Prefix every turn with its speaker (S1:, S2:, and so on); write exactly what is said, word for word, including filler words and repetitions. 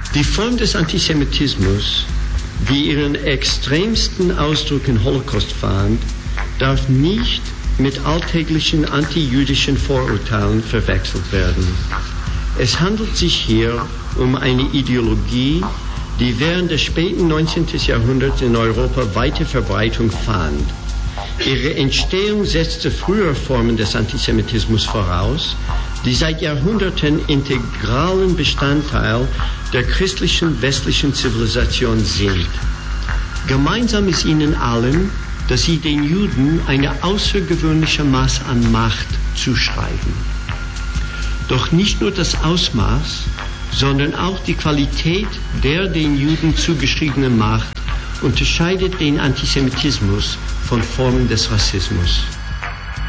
S1: Die Form des Antisemitismus, die ihren extremsten Ausdruck im Holocaust fand, darf nicht mit alltäglichen antijüdischen Vorurteilen verwechselt werden. Es handelt sich hier um eine Ideologie, die während des späten neunzehnten Jahrhunderts in Europa weite Verbreitung fand. Ihre Entstehung setzte frühere Formen des Antisemitismus voraus, die seit Jahrhunderten integralen Bestandteil der christlichen westlichen Zivilisation sind. Gemeinsam ist ihnen allen, dass sie den Juden eine außergewöhnliche Maß an Macht zuschreiben. Doch nicht nur das Ausmaß, sondern auch die Qualität der den Juden zugeschriebenen Macht unterscheidet den Antisemitismus von Formen des Rassismus.